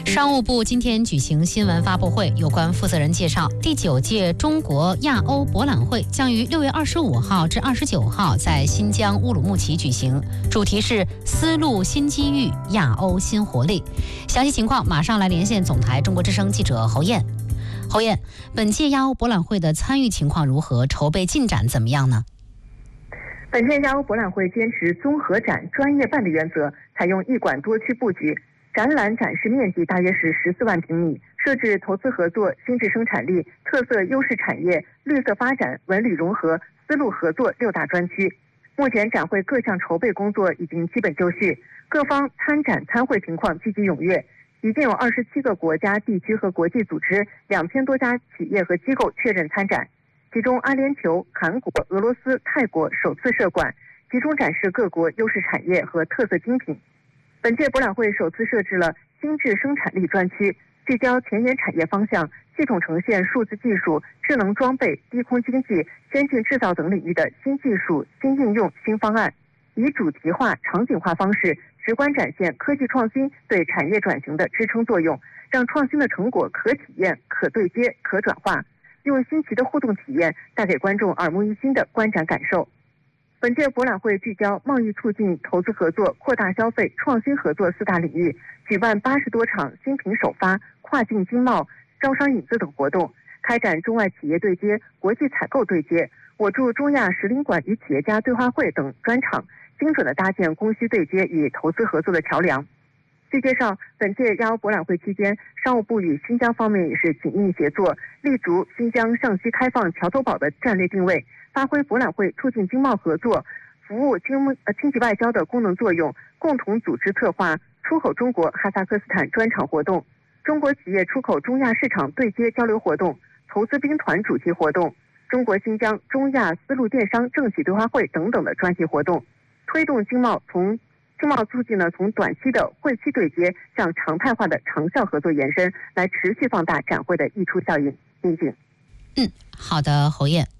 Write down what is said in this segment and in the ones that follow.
商务部今天举行新闻发布会，有关负责人介绍，第9届中国亚欧博览会将于6月25号至29号在新疆乌鲁木齐举行，主题是丝路新机遇，亚欧新活力。详细情况马上来连线总台中国之声记者侯燕。侯燕，本届亚欧博览会的参与情况如何？筹备进展怎么样呢？ 本届亚欧博览会坚持综合展、专业办的原则，采用一馆多区布局。展览展示面积大约是14万平米，设置投资合作、新质生产力、特色优势产业、绿色发展、文旅融合、丝路合作6大专区。目前展会各项筹备工作已经基本就绪，各方参展参会情况积极踊跃，已经有27个国家、地区和国际组织2000多家企业和机构确认参展，其中阿联酋、韩国、俄罗斯、泰国首次设馆，集中展示各国优势产业和特色精品。本届博览会首次设置了新质生产力专区，聚焦前沿产业方向，系统呈现数字技术、智能装备、低空经济、先进制造等领域的新技术、新应用、新方案，以主题化、场景化方式直观展现科技创新对产业转型的支撑作用，让创新的成果可体验、可对接、可转化，用新奇的互动体验带给观众耳目一新的观展感受。本届博览会聚焦贸易促进、投资合作、扩大消费、创新合作4大领域，举办80多场新品首发、跨境经贸、招商引资等活动，开展中外企业对接、国际采购对接、我驻中亚使领馆与企业家对话会等专场，精准地搭建供需对接与投资合作的桥梁。据介绍，本届亚欧博览会期间，商务部与新疆方面也是紧密协作，立足新疆上西开放桥头堡的战略定位，发挥博览会促进经贸合作、服务经济外交的功能作用，共同组织策划出口中国哈萨克斯坦专场活动、中国企业出口中亚市场对接交流活动、投资兵团主题活动、中国新疆中亚丝路电商政企对话会等等的专题活动，推动经贸促进呢从短期的会期对接向常态化的长效合作延伸，来持续放大展会的溢出效应。林静。 好的，侯燕。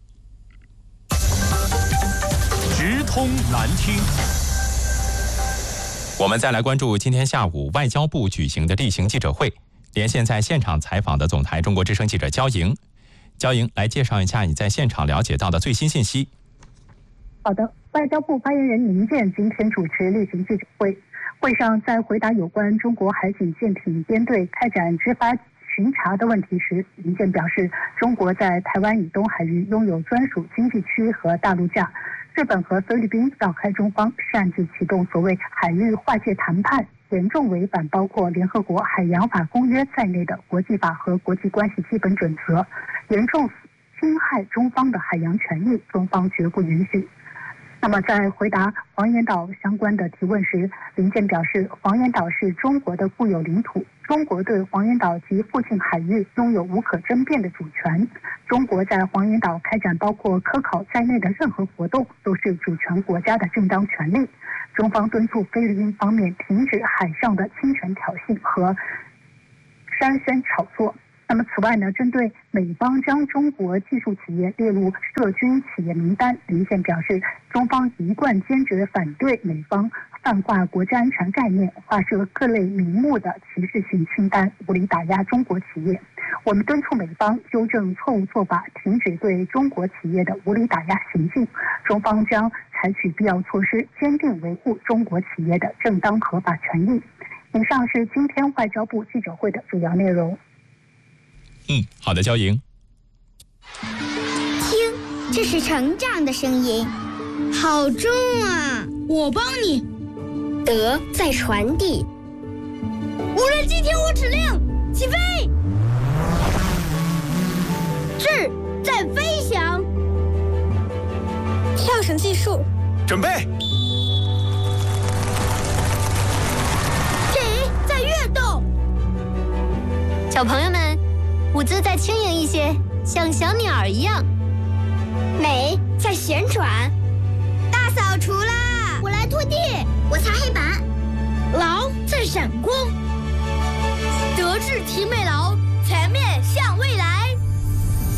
直通蓝厅。我们再来关注今天下午外交部举行的例行记者会，连线在现场采访的总台中国之声记者焦莹。焦莹，来介绍一下你在现场了解到的最新信息。 好的，外交部发言人宁健今天主持例行记者会，会上在回答有关中国海警舰艇编队开展执法巡查的问题时，宁健表示，中国在台湾以东海域拥有专属经济区和大陆架，日本和菲律宾绕开中方，擅自启动所谓海域划界谈判，严重违反包括联合国海洋法公约在内的国际法和国际关系基本准则，严重侵害中方的海洋权益，中方绝不允许。那么在回答黄岩岛相关的提问时，林健表示，黄岩岛是中国的固有领土，中国对黄岩岛及附近海域拥有无可争辩的主权，中国在黄岩岛开展包括科考在内的任何活动都是主权国家的正当权利。中方敦促菲律宾方面停止海上的侵权挑衅和煽声炒作。那么此外呢，针对美方将中国技术企业列入涉军企业名单，林健表示，中方一贯坚决反对美方泛化国家安全概念，划设各类名目的歧视性清单，无理打压中国企业。我们敦促美方纠正错误做法，停止对中国企业的无理打压行径。中方将采取必要措施，坚定维护中国企业的正当合法权益。以上是今天外交部记者会的主要内容。 好的，焦莹。 听，这是成长的声音，好重啊！ 我帮你。 德在传递。 无人机听我指令，起飞。 智在飞翔。 跳绳技术， 准备。 己在跃动。小朋友们，舞姿再轻盈一些，像小鸟一样。美在旋转。大扫除啦！我来拖地，我擦黑板。 狼在闪光。德智体美劳